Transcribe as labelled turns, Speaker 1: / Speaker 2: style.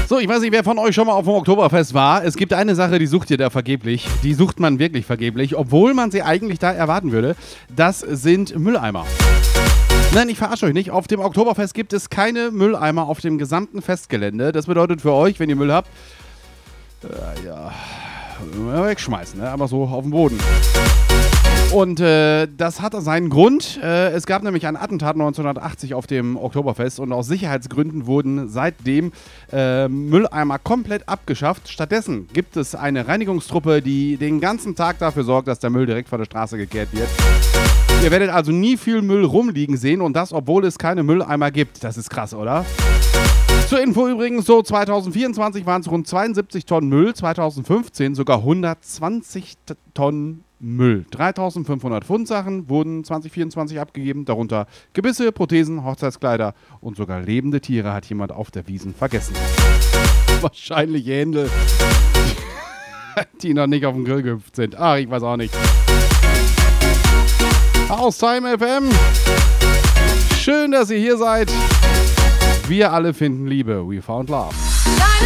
Speaker 1: So, ich weiß nicht, wer von euch schon mal auf dem Oktoberfest war. Es gibt eine Sache, die sucht ihr da vergeblich. Die sucht man wirklich vergeblich, obwohl man sie eigentlich da erwarten würde. Das sind Mülleimer. Nein, ich verarsche euch nicht. Auf dem Oktoberfest gibt es keine Mülleimer auf dem gesamten Festgelände. Das bedeutet für euch, wenn ihr Müll habt, wegschmeißen, ne? Aber so auf dem Boden. Und das hat seinen Grund. Es gab nämlich ein Attentat 1980 auf dem Oktoberfest und aus Sicherheitsgründen wurden seitdem Mülleimer komplett abgeschafft. Stattdessen gibt es eine Reinigungstruppe, die den ganzen Tag dafür sorgt, dass der Müll direkt vor der Straße gekehrt wird. Ihr werdet also nie viel Müll rumliegen sehen und das, obwohl es keine Mülleimer gibt. Das ist krass, oder? Zur Info übrigens, so 2024 waren es rund 72 Tonnen Müll, 2015 sogar 120 Tonnen Müll. 3.500 Fundsachen wurden 2024 abgegeben, darunter Gebisse, Prothesen, Hochzeitskleider und sogar lebende Tiere hat jemand auf der Wiesn vergessen. Wahrscheinlich Händel, die noch nicht auf den Grill gehüpft sind. Ach, ich weiß auch nicht. Aus Time FM. Schön, dass ihr hier seid. Wir alle finden Liebe. We found love.